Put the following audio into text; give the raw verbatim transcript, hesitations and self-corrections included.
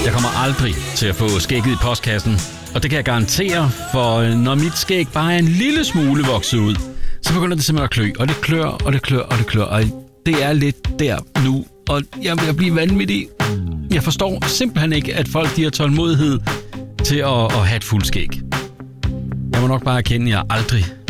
Jeg kommer aldrig til at få skægget i postkassen, og det kan jeg garantere, for når mit skæg bare er en lille smule vokset ud, så begynder det simpelthen at klø, og det klør, og det klør, og det klør, og det er lidt der nu, og jeg er ved at blive vanvittig. Jeg forstår simpelthen ikke, at folk de har tålmodighed til at, at have et fuldskæg. Jeg må nok bare erkende, at jeg aldrig